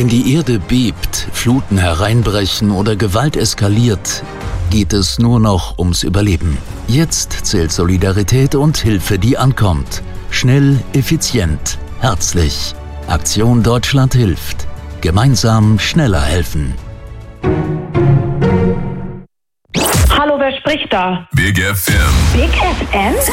Wenn die Erde bebt, Fluten hereinbrechen oder Gewalt eskaliert, geht es nur noch ums Überleben. Jetzt zählt Solidarität und Hilfe, die ankommt. Schnell, effizient, herzlich. Aktion Deutschland hilft. Gemeinsam schneller helfen. Hallo, wer spricht da? Big FM. Big FM?